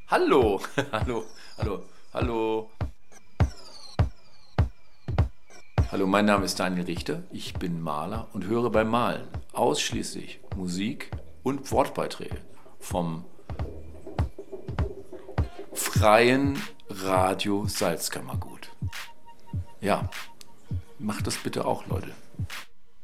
Hallo, hallo, hallo, hallo. Hallo, mein Name ist Daniel Richter, ich bin Maler und höre beim Malen ausschließlich Musik und Wortbeiträge vom freien Radio Salzkammergut. Ja, macht das bitte auch, Leute.